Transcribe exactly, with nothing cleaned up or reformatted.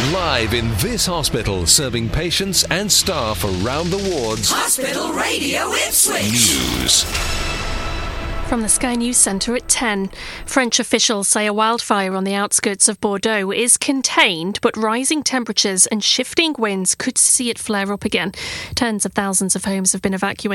Live in this hospital, serving patients and staff around the wards. Hospital Radio Ipswich. News. From the Sky News Centre at ten. French officials say a wildfire on the outskirts of Bordeaux is contained, but rising temperatures and shifting winds could see it flare up again. Tens of thousands of homes have been evacuated.